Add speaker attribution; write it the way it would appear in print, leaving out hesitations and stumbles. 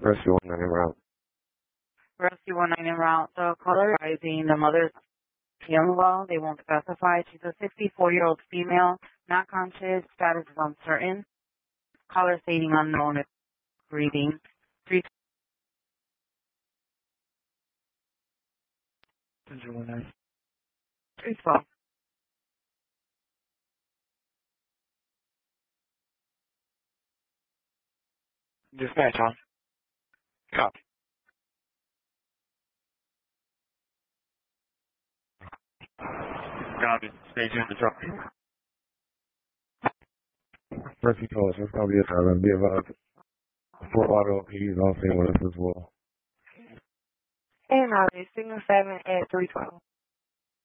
Speaker 1: Rescue 19 en route.
Speaker 2: Rescue 19 en route. So caller advising the mother's feeling well. They won't specify. She's a 64-year-old female, not conscious, status is uncertain. Caller stating unknown, breathing. 312.
Speaker 1: Dispatch on. Copy. Copy. Stay tuned to truck. Rescue calls. It's going to be a time. Be about Fort Lauderdale PD's on scene with us as well.
Speaker 3: And now, signal 7 at 312.